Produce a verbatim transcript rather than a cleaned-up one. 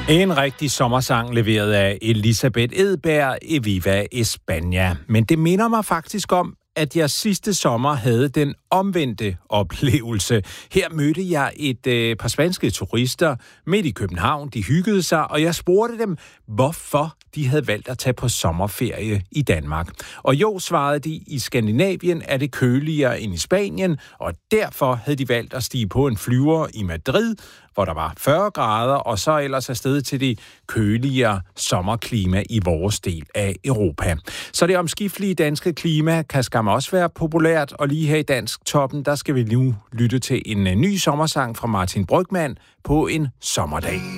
En rigtig sommersang leveret af Elisabeth Edberg, Eviva Espana. Men det minder mig faktisk om, at jeg sidste sommer havde den omvendte oplevelse. Her mødte jeg et øh, par spanske turister midt i København. De hyggede sig, og jeg spurgte dem, hvorfor de havde valgt at tage på sommerferie i Danmark. Og jo, svarede de, i Skandinavien er det køligere end i Spanien, og derfor havde de valgt at stige på en flyver i Madrid, hvor der var fyrre grader, og så ellers afsted til det køligere sommerklima i vores del af Europa. Så det omskiftelige danske klima kan skam også være populært, og lige her i Dansk Toppen, der skal vi nu lytte til en ny sommersang fra Martin Brygmann på en sommerdag.